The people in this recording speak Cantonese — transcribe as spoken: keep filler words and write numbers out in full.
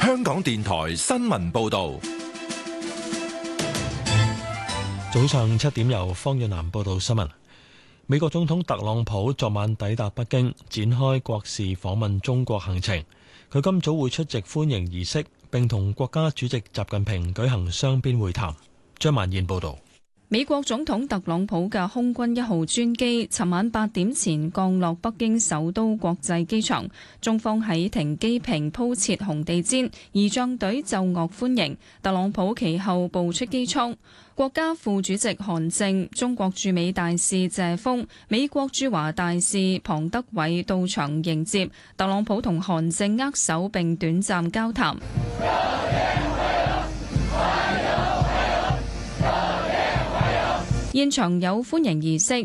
香港電台新聞報道。 早上七點，由方遠南報道新聞。美國總統特朗普昨晚抵達北京，展開國事訪問中國行程。佢今早會出席歡迎儀式，並同國家主席習近平舉行雙邊會談。張曼燕報道。 美國總統特朗普嘅空軍一號專機尋晚八點前降落北京首都國際機場，中方喺停機坪鋪設紅地毯，儀仗隊奏樂歡迎。特朗普其後步出機艙，國家副主席韓正、中國駐美大使謝鋒、美國駐華大使龐德偉到場迎接特朗普，同韓正握手並短暫交談。現場有歡迎儀式，